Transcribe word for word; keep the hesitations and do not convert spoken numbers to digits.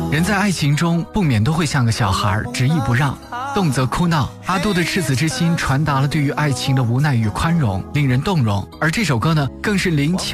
人在爱情中不免都会像个小孩，执意不让，动则哭闹。阿杜的赤子之心传达了对于爱情的无奈与宽容，令人动容。而这首歌呢，更是林秋